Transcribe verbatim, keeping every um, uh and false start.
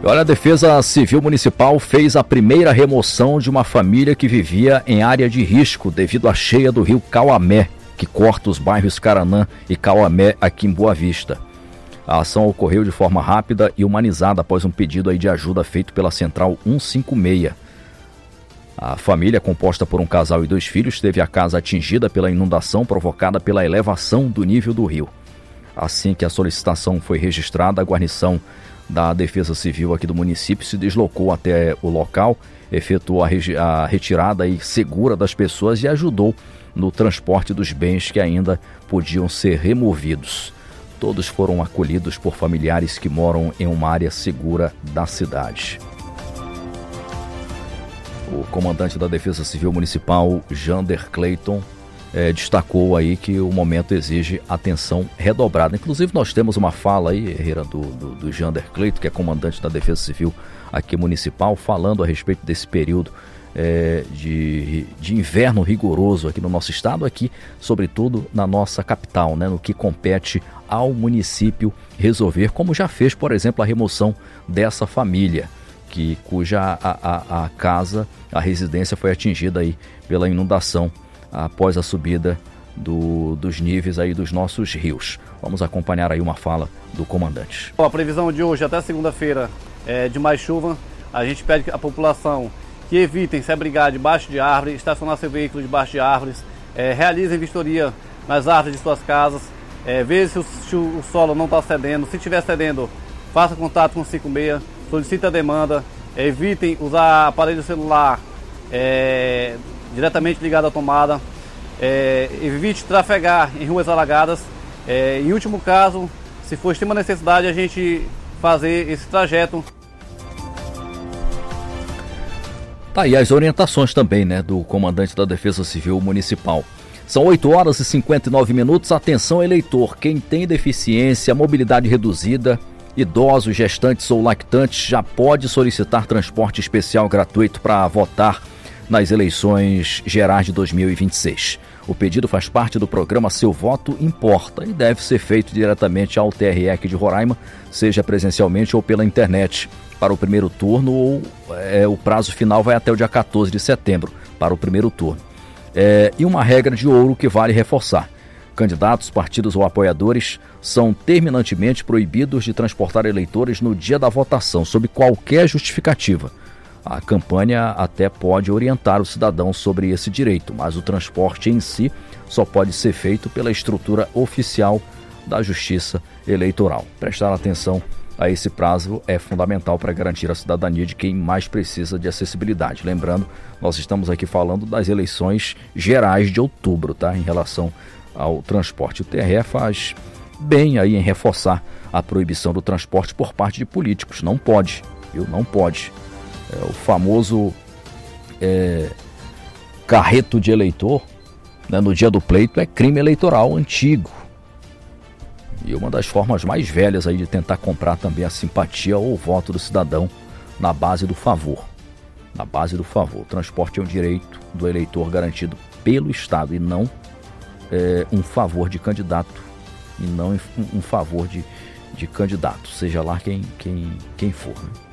Olha, a Defesa Civil Municipal fez a primeira remoção de uma família que vivia em área de risco devido à cheia do rio Cauamé, que corta os bairros Caranã e Cauamé aqui em Boa Vista. A ação ocorreu de forma rápida e humanizada após um pedido aí de ajuda feito pela Central cento e cinquenta e seis. A família, composta por um casal e dois filhos, teve a casa atingida pela inundação provocada pela elevação do nível do rio. Assim que a solicitação foi registrada, a guarnição da Defesa Civil aqui do município se deslocou até o local, efetuou a, a retirada aí segura das pessoas e ajudou no transporte dos bens que ainda podiam ser removidos. Todos foram acolhidos por familiares que moram em uma área segura da cidade. O comandante da Defesa Civil Municipal, Jander Clayton, É, destacou aí que o momento exige atenção redobrada. Inclusive nós temos uma fala aí, Herrera, do, do, do Jander Clayton, que é comandante da Defesa Civil aqui municipal, falando a respeito desse período é, de, de inverno rigoroso aqui no nosso estado, aqui sobretudo na nossa capital, né, no que compete ao município resolver, como já fez, por exemplo, a remoção dessa família, que, cuja a, a, a casa, a residência foi atingida aí pela inundação após a subida do, dos níveis aí dos nossos rios. Vamos acompanhar aí uma fala do comandante. A previsão de hoje até segunda-feira é de mais chuva. A gente pede à população que evitem se abrigar debaixo de árvores, estacionar seu veículo debaixo de árvores, é, realizem vistoria nas árvores de suas casas, é, veja se o, se o solo não está cedendo. Se estiver cedendo, faça contato com o cinco seis, solicite a demanda, é, evitem usar aparelho celular é, diretamente ligado à tomada, é, evite trafegar em ruas alagadas. É, em último caso, se for extrema necessidade, a gente fazer esse trajeto. Tá aí as orientações também, né, do comandante da Defesa Civil Municipal. São oito horas e cinquenta e nove minutos. Atenção, eleitor, quem tem deficiência, mobilidade reduzida, idosos, gestantes ou lactantes já pode solicitar transporte especial gratuito para votar nas eleições gerais de dois mil e vinte e seis. O pedido faz parte do programa Seu Voto Importa e deve ser feito diretamente ao T R E aqui de Roraima, seja presencialmente ou pela internet. Para o primeiro turno, ou, é, o prazo final vai até o dia quatorze de setembro para o primeiro turno. É, e uma regra de ouro que vale reforçar: candidatos, partidos ou apoiadores são terminantemente proibidos de transportar eleitores no dia da votação, sob qualquer justificativa. A campanha até pode orientar o cidadão sobre esse direito, mas o transporte em si só pode ser feito pela estrutura oficial da Justiça Eleitoral. Prestar atenção a esse prazo é fundamental para garantir a cidadania de quem mais precisa de acessibilidade. Lembrando, nós estamos aqui falando das eleições gerais de outubro, tá? Em relação ao transporte. O T R E faz bem aí em reforçar a proibição do transporte por parte de políticos. Não pode, viu? Não pode. É, o famoso é, carreto de eleitor, né, no dia do pleito é crime eleitoral antigo. E uma das formas mais velhas aí de tentar comprar também a simpatia ou o voto do cidadão na base do favor. Na base do favor. O transporte é um direito do eleitor garantido pelo Estado e não é, um favor de candidato. E não um, um favor de, de candidato, seja lá quem, quem, quem for, né?